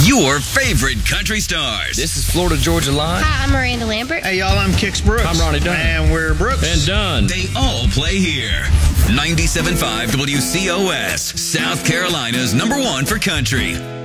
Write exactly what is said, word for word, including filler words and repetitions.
your favorite country stars. This is Florida Georgia Line. Hi, I'm Miranda Lambert. Hey, y'all, I'm Kix Brooks. I'm Ronnie Dunn. And we're Brooks. And Dunn. They all play here. ninety-seven point five W C O S, South Carolina's number one for country.